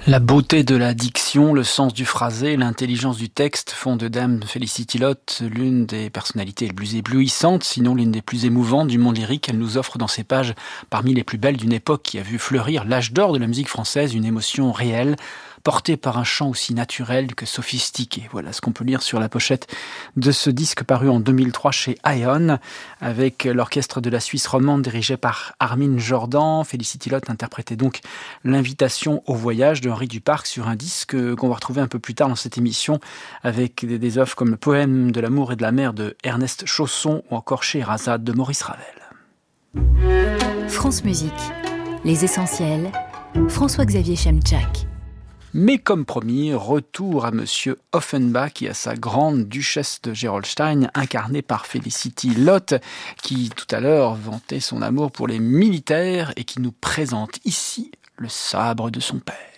La beauté de la diction, le sens du phrasé, l'intelligence du texte font de Dame Felicity Lott l'une des personnalités les plus éblouissantes, sinon l'une des plus émouvantes du monde lyrique. Elle nous offre dans ses pages, parmi les plus belles d'une époque qui a vu fleurir l'âge d'or de la musique française, une émotion réelle, portée par un chant aussi naturel que sophistiqué. Voilà ce qu'on peut lire sur la pochette de ce disque paru en 2003 chez Aeon, avec l'orchestre de la Suisse romande dirigé par Armin Jordan. Felicity Lott interprétait donc l'invitation au voyage de Henri Duparc sur un disque qu'on va retrouver un peu plus tard dans cette émission avec des œuvres comme le poème de l'amour et de la mer de Ernest Chausson ou encore Scheherazade de Maurice Ravel. France Musique, les essentiels, François-Xavier Chemczak. Mais comme promis, retour à Monsieur Offenbach et à sa grande duchesse de Gerolstein, incarnée par Felicity Lott, qui tout à l'heure vantait son amour pour les militaires et qui nous présente ici le sabre de son père.